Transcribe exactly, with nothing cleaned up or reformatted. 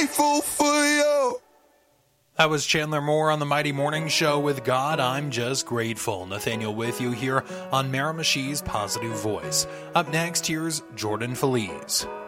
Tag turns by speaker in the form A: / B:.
A: grateful for you.
B: That was Chandler Moore on the Mighty Morning Show with God, I'm Just Grateful. Nathaniel with you here on Miramichi's Positive Voice. Up next, here's Jordan Feliz.